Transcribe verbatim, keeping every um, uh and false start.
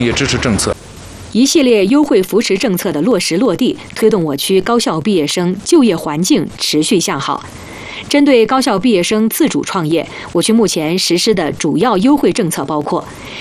业支持政策。 一系列优惠扶持政策的落实落地，推动我区高校毕业生就业环境持续向好。针对高校毕业生自主创业，我区目前实施的主要优惠政策包括：